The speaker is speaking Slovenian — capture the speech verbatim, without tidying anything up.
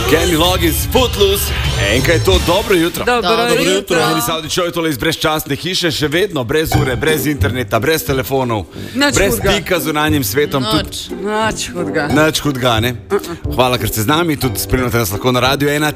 Kenny Loggins, Footloose. Enkaj je to dobro jutro. Dobro, dobro jutro. Meni Saudi čovjek tole iz brezčasne hiše, še vedno brez ure, brez interneta, brez telefonov, Nič brez hudega. stika z zunanjim svetom. Nič, nič hudega. Nič hudega, ne? Hvala, ker ste z nami, tudi spremljate nas lahko na Radiu ena.